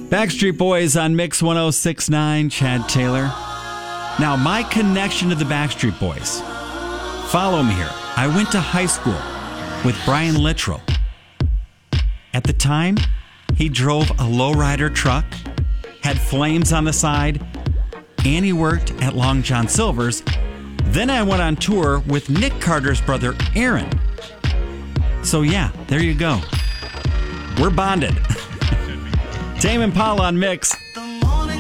Backstreet Boys on Mix 1069, Chad Taylor. Now, my connection to the Backstreet Boys. Follow me here. I went to high school with Brian Littrell. At the time, he drove a lowrider truck, had flames on the side, and he worked at Long John Silver's. Then I went on tour with Nick Carter's brother, Aaron. So yeah, there you go. We're bonded. Tame Impala on Mix.